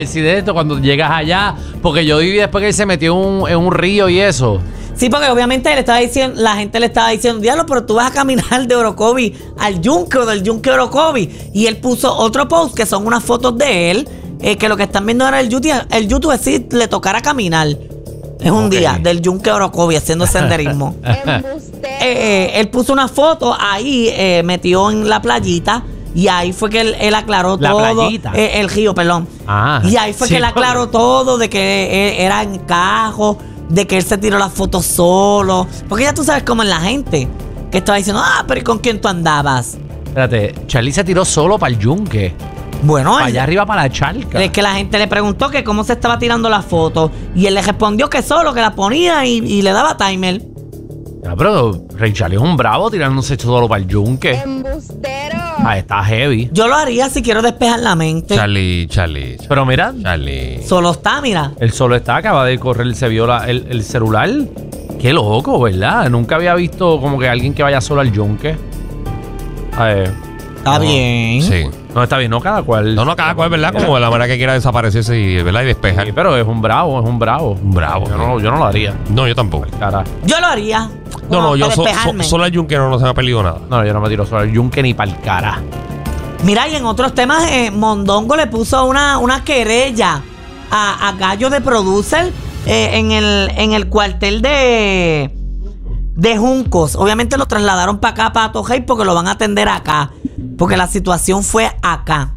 Accidente cuando llegas allá, porque yo viví después que él se metió en un río y eso. Sí, porque obviamente la gente le estaba diciendo, diablo, pero tú vas a caminar de Orocovi al yunque o del yunque a Orocovi. Y él puso otro post que son unas fotos de él, que lo que están viendo ahora el YouTube es si le tocara caminar. Es un día del yunque a Orocovi haciendo senderismo. Él puso una foto ahí, metió en la playita. Y ahí fue que él aclaró la todo. Playita. El río, perdón. Y ahí fue que él aclaró todo de que era encajo, de que él se tiró las fotos solo. Porque ya tú sabes cómo es la gente que estaba diciendo, pero ¿y con quién tú andabas? Espérate, Charlie se tiró solo para el yunque. Bueno, para allá arriba para la charca. Es que la gente le preguntó que cómo se estaba tirando la foto. Y él le respondió que solo, que la ponía y le daba timer. Ya, pero Ray Charlie es un bravo tirándose solo para el yunque. ¡Embustero! Está heavy. Yo lo haría si quiero despejar la mente. Charlie. Pero mira, Charlie. Solo está, mira. él solo está, acaba de correr, se vio el celular. Qué loco, ¿verdad? Nunca había visto como que alguien que vaya solo al yunque. A ver. Está bien. Sí. No, está bien, no cada cual. No, cada cual, ¿verdad? Como de la manera que quiera desaparecerse y, ¿verdad? Y despejar. Sí, pero es un bravo. Un bravo. Yo no lo haría. No, yo tampoco. Cara. Yo lo haría. No, yo para despejarme. solo al yunque no se me ha perdido nada. No, yo no me tiro solo al yunque ni para el cara. Mira, y en otros temas, Mondongo le puso una querella a Gallo de Producer en el cuartel de Juncos. Obviamente lo trasladaron para acá, para Atojei, porque lo van a atender acá. Porque la situación fue acá.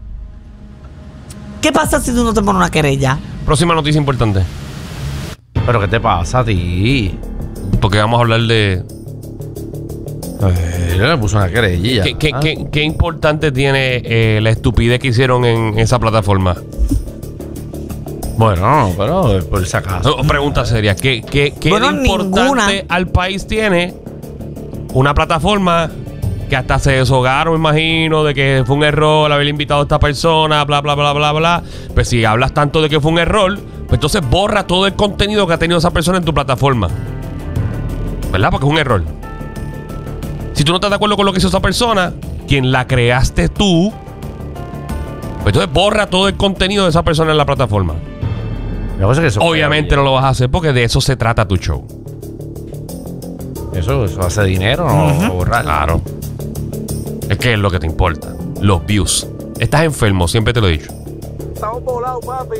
¿Qué pasa si tú no te pones una querella? Próxima noticia importante. ¿Pero qué te pasa a ti? Porque vamos a hablar de... Yo le puse una querella. ¿Qué importante tiene la estupidez que hicieron en esa plataforma? Bueno, pero por si acaso. Pregunta seria. ¿Qué Bueno, de importante ninguna. al país tiene una plataforma que hasta se deshogaron, me imagino, de que fue un error haber invitado a esta persona, bla, bla, bla, bla, bla? Pues si hablas tanto de que fue un error, pues entonces borra todo el contenido que ha tenido esa persona en tu plataforma. ¿Verdad? Porque es un error. Si tú no estás de acuerdo con lo que hizo esa persona, quien la creaste tú, pues entonces borra todo el contenido de esa persona en la plataforma. Obviamente no lo vas a hacer porque de eso se trata tu show. Eso hace dinero, ¿no? Borrar. Claro. Es que es lo que te importa. Los views. Estás enfermo, siempre te lo he dicho. Estamos volados, papi.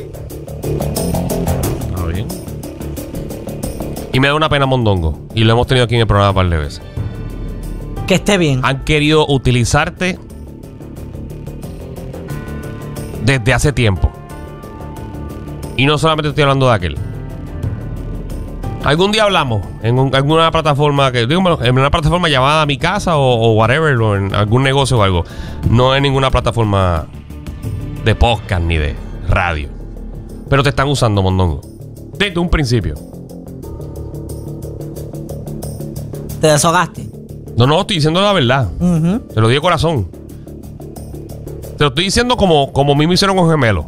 Está bien. Y me da una pena Mondongo. Y lo hemos tenido aquí en el programa un par de veces. Que esté bien. Han querido utilizarte desde hace tiempo. Y no solamente estoy hablando de aquel. Algún día hablamos en alguna plataforma en una plataforma llamada Mi Casa o whatever, o en algún negocio o algo. No en ninguna plataforma de podcast ni de radio. Pero te están usando, Mondongo. Desde un principio. Te deshogaste. No, estoy diciendo la verdad. Te lo digo de corazón. Te lo estoy diciendo como a mí me hicieron con Gemelo.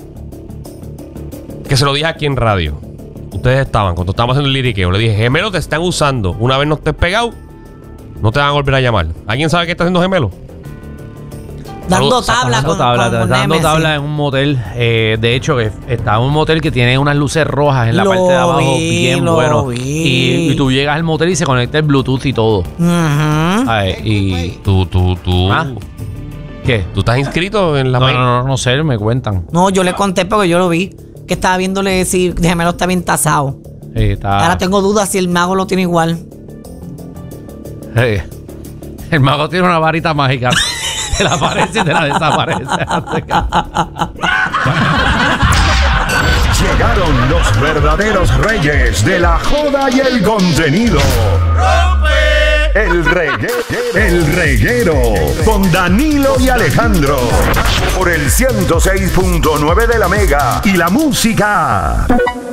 Que se lo dije aquí en radio. Ustedes estaban, cuando estábamos haciendo el liriqueo, le dije, Gemelo, te están usando. Una vez no estés pegado, no te van a volver a llamar. ¿Alguien sabe qué está haciendo Gemelo? Dando tabla con dando tabla en un motel. De hecho, que está en un motel que tiene unas luces rojas en la parte de abajo. Bien bueno. Y tú llegas al motel y se conecta el Bluetooth y todo. Y Tú. ¿Ah? ¿Qué? ¿Tú estás inscrito en la No sé, me cuentan. No, yo le conté porque yo lo vi. Que estaba viéndole si Gemelo está bien tasado. Ahora tengo dudas si el mago lo tiene igual. El mago tiene una varita mágica. Te la aparece y te la desaparece. Llegaron los verdaderos reyes de la joda y el contenido. El reguero con Danilo y Alejandro por el 106.9 de la Mega y la música.